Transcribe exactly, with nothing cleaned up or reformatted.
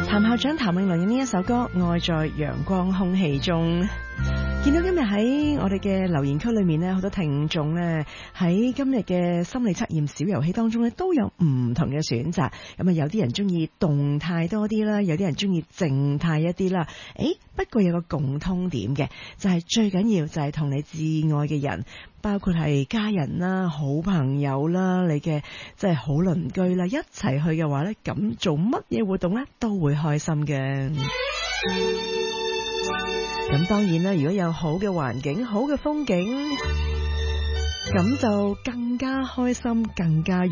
譚校長譚詠麟嘅呢一首歌《愛在陽光空氣中》。見到今日喺我哋嘅留言區裏面呢，好多聽眾呢喺今日嘅心理測驗小遊戲當中呢，都有唔同嘅選擇。咁啊，有啲人中意動態多啲啦，有啲人中意靜態一啲啦。誒，不過有個共通點嘅，就係最緊要就係同你至愛嘅人，包括係家人啦、好朋友啦、你嘅即係好鄰居啦，一齊去嘅話呢，咁做乜嘢活動呢都會開心嘅。咁當然啦，如果有好嘅環境、好嘅風景，咁就更加開心，更加